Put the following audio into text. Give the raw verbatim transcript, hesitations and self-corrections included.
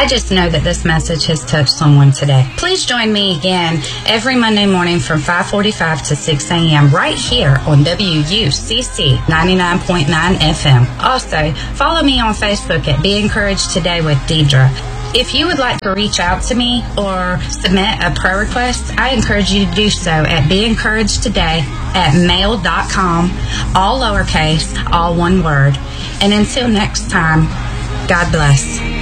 I just know that this message has touched someone today. Please join me again every Monday morning from five forty-five to six a.m. right here on W U C C ninety-nine point nine F M. Also, follow me on Facebook at Be Encouraged Today with Deidre. If you would like to reach out to me or submit a prayer request, I encourage you to do so at beencouragedtoday at mail dot com, all lowercase, all one word. And until next time, God bless.